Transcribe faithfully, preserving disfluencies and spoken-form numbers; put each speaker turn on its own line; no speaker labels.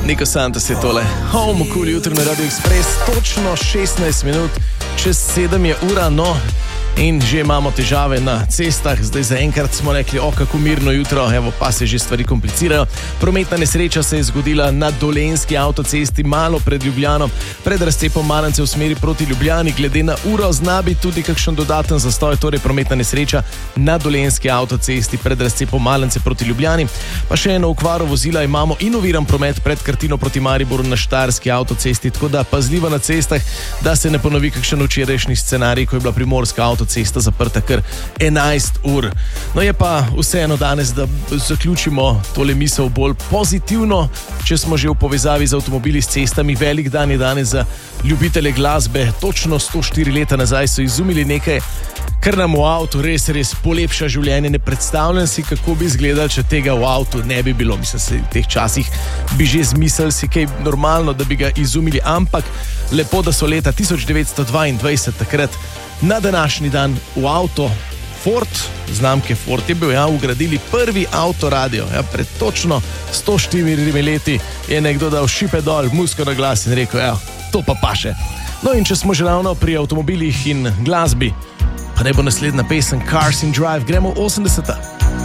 Niko Santos je tole. Home, cool jutro na Radio Express, točno šestnajst minut, čez sedem je ura, no, in že imamo težave na cestah. Zdaj zaenkrat smo rekli, o, kako mirno jutro, evo, pa se že stvari komplicirajo. Prometna nesreča se je zgodila na Dolenjski avtocesti, malo pred Ljubljano, pred razcepom Malance v smeri proti Ljubljani. Glede na uro zna biti tudi kakšen dodaten zastoj, torej prometna nesreča na Dolenjski avtocesti pred razcepom Malance proti Ljubljani. Pa še eno okvaro vozila imamo in oviran promet pred Krtino proti Mariboru na Štajerski avtocesti, tako da pazljivo na cestah, da se ne ponovi kakšen včerajšnji scenarij, ko je bila primorska avtocesta zaprta kar enajst ur. No, je pa vseeno danes, da zaključimo tole misel bolj pozitivno, če smo že v povezavi z avtomobili s cestami. Velik dan je danes za ljubitelje glasbe. Točno sto štiri leta nazaj so izumili nekaj, kar nam v avtu res, res polepša življenje. Ne predstavljam si, kako bi izgledal, če tega v avtu ne bi bilo. Mislim, se v teh časih bi že zmislili si kaj normalno, da bi ga izumili, ampak lepo, da so leta tisoč devetsto dvaindvajset takrat na današnji dan v avto Ford, znamke Ford je bil, ja, ugradili prvi avtoradio. Ja, pred točno sto štirimi leti je nekdo dal šipe dol, musko na glas in rekel, ja, to pa paše. No, in če smo že ravno pri avtomobilih in glasbi, pa ne bo naslednja pesem Cars in Drive, gremo v osemdeseta.